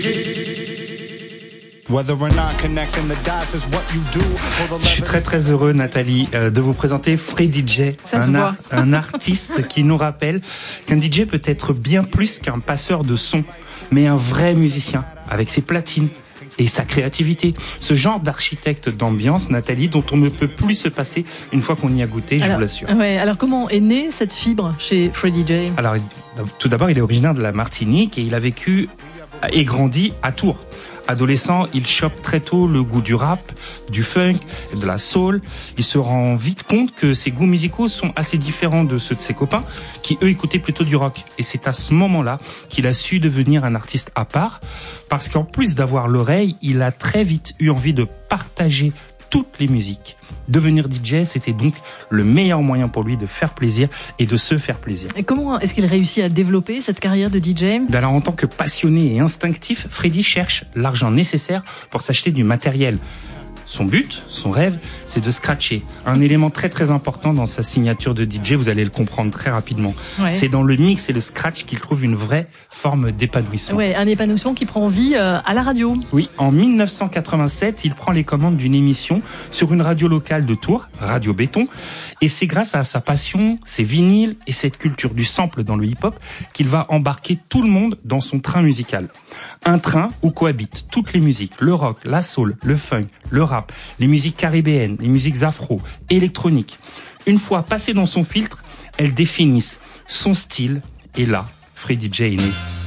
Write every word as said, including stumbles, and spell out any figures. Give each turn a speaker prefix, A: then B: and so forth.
A: Je suis très très heureux, Nathalie, de vous présenter Free D J, un, ar- un artiste qui nous rappelle qu'un D J peut être bien plus qu'un passeur de son, mais un vrai musicien, avec ses platines et sa créativité. Ce genre d'architecte d'ambiance, Nathalie, dont on ne peut plus se passer une fois qu'on y a goûté, je
B: alors,
A: vous l'assure.
B: Ouais, alors comment est née cette fibre chez Free D J ?
A: Alors, tout d'abord, il est originaire de la Martinique et il a vécu et grandi à Tours. Adolescent, il chope très tôt le goût du rap, du funk, de la soul. Il se rend vite compte que ses goûts musicaux sont assez différents de ceux de ses copains, qui eux écoutaient plutôt du rock. Et c'est à ce moment-là qu'il a su devenir un artiste à part, parce qu'en plus d'avoir l'oreille, il a très vite eu envie de partager toutes les musiques. Devenir D J, c'était donc le meilleur moyen pour lui de faire plaisir et de se faire plaisir.
B: Et comment est-ce qu'il réussit à développer cette carrière de D J ?
A: Ben alors, en tant que passionné et instinctif, Freddy cherche l'argent nécessaire pour s'acheter du matériel. Son but, son rêve, c'est de scratcher. Un élément très très important dans sa signature de D J, vous allez le comprendre très rapidement. Ouais. C'est dans le mix et le scratch qu'il trouve une vraie forme d'épanouissement.
B: Ouais, un épanouissement qui prend vie euh, à la radio.
A: Oui, en dix-neuf cent quatre-vingt-sept, il prend les commandes d'une émission sur une radio locale de Tours, Radio Béton. Et c'est grâce à sa passion, ses vinyles et cette culture du sample dans le hip-hop qu'il va embarquer tout le monde dans son train musical. Un train où cohabitent toutes les musiques, le rock, la soul, le funk, le rap, les musiques caribéennes, les musiques afro, électroniques. Une fois passées dans son filtre, elles définissent son style et là, Free D J est né.